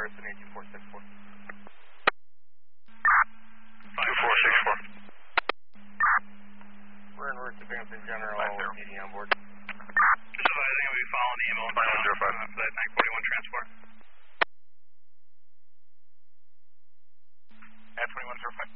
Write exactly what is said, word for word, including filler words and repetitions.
Harrison, eight two four six four. two four six four. We're in route to Binghamton General, P D on board. Just advising we'll be following the ambulance five one zero five. uh, for that nine forty-one transport. At twenty-one zero five.